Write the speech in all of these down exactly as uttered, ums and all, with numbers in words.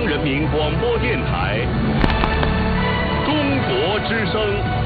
央人民广播电台中国之声。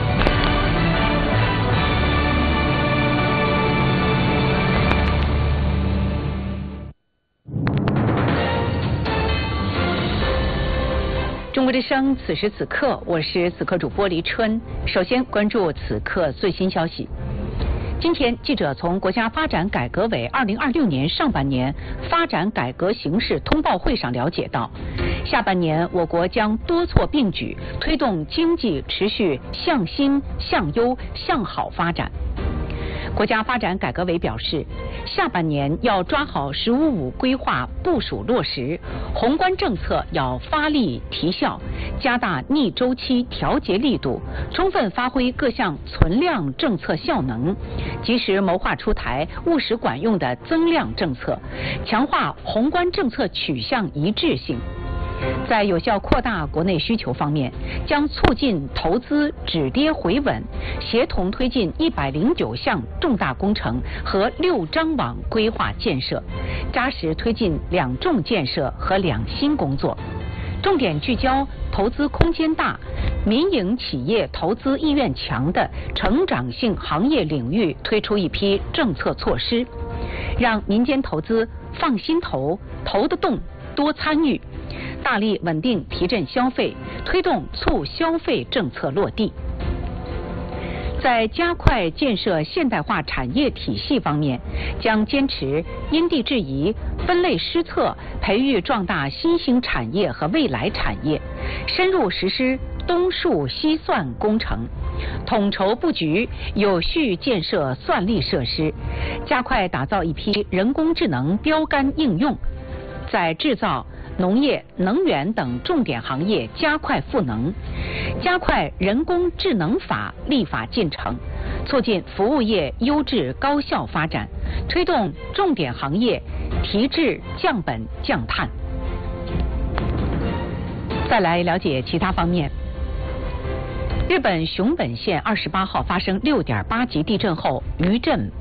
中国之声，此时此刻，我是此刻主播黎春。首先关注此刻最新消息。今天，记者从国家发展改革委二零二六年上半年发展改革形势通报会上了解到，下半年我国将多措并举，推动经济持续向新、向优、向好发展。国家发展改革委表示，下半年要抓好“十五五”规划部署落实，宏观政策要发力提效，加大逆周期调节力度，充分发挥各项存量政策效能，及时谋划出台务实管用的增量政策，强化宏观政策取向一致性。在有效扩大国内需求方面，将促进投资止跌回稳，协同推进一百零九项重大工程和六张网规划建设，扎实推进两重建设和两新工作，重点聚焦投资空间大、民营企业投资意愿强的成长性行业领域，推出一批政策措施，让民间投资放心投，投得动，多参与。大力稳定提振消费，推动促消费政策落地。在加快建设现代化产业体系方面，将坚持因地制宜、分类施策，培育壮大新兴产业和未来产业，深入实施东数西算工程，统筹布局有序建设算力设施，加快打造一批人工智能标杆应用，在制造、农业、能源等重点行业加快赋能，加快人工智能法立法进程，促进服务业优质高效发展，推动重点行业提质降本降碳。再来了解其他方面。日本熊本县二十八号发生六点八级地震后，余震